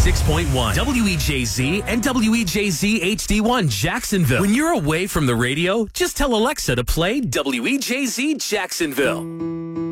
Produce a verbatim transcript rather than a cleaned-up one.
six point one, W E J Z, and W E J Z H D one Jacksonville. When you're away from the radio, just tell Alexa to play W E J Z Jacksonville.